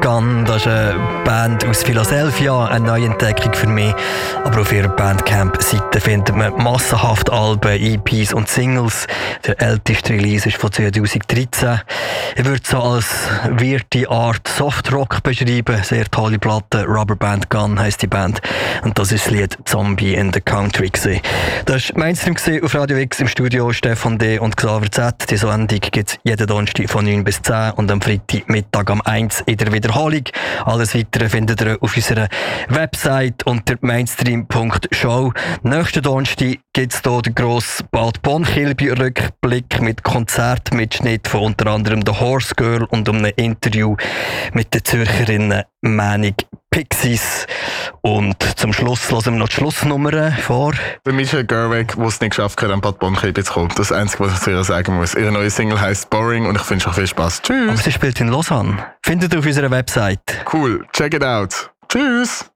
Gun, das ist eine Band aus Philadelphia, eine Neuentdeckung für mich. Aber auf ihrer Bandcamp-Seite findet man massenhaft Alben, EPs und Singles. Der älteste Release ist von 2013. Ich würde es so als weirde Art Softrock beschreiben. Sehr tolle Platte. Rubber Band Gun heisst die Band. Und das ist das Lied Zombie in the Country gewesen. Das war Mainstream auf Radio X, im Studio Stefan D. und Xaver Z. Die Sendung gibt es jeden Donnerstag von 9 bis 10 und am Freitag Mittag um 1 in der Wiederholung. Alles Weitere findet ihr auf unserer Website unter mainstream.show. Nächsten Donnerstag gibt es hier den grossen Bad Bonn-Kilby-Rückblick mit Konzertmitschnitt von unter anderem The Horse Girl und um ein Interview mit den Zürcherinnen Manic Pixies. Und zum Schluss hören wir noch die Schlussnummer vor. Der Michael Gerwig, der es nicht geschafft hat, an Bad Bonn-Kilby zu kommen. Das Einzige, was ich zu ihr sagen muss. Ihre neue Single heisst Boring und ich wünsche euch viel Spass. Tschüss! Aber sie spielt in Lausanne. Findet ihr auf unserer Website. Cool, check it out. Tschüss!